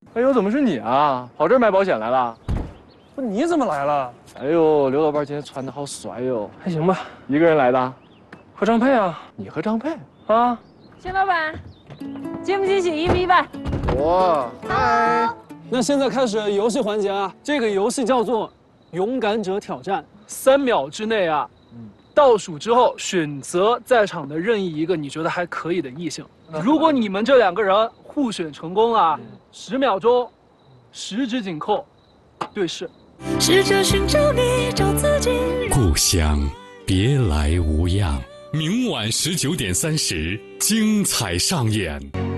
哎呦，怎么是你啊？跑这儿买保险来了？ 不，你怎么来了？ 哎呦，刘老板今天穿的好帅哟。 还行吧。 一个人来的？ 和张佩啊。 你和张佩啊？ 邢老板，惊不惊喜1比100？ 哇，嗨！ 那现在开始游戏环节啊，这个游戏叫做勇敢者挑战。3秒之内啊，倒数之后选择在场的任意一个你觉得还可以的异性。如果你们这2个人互选成功了，10秒钟，十指紧扣，对视。 试着寻找你，找自己。 故乡别来无恙，明晚19点30精彩上演。